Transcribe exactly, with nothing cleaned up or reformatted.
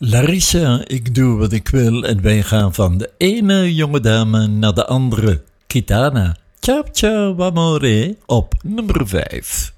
Larissa, ik doe wat ik wil en wij gaan van de ene jonge dame naar de andere. Kitana, ciao ciao amore, op nummer vijf.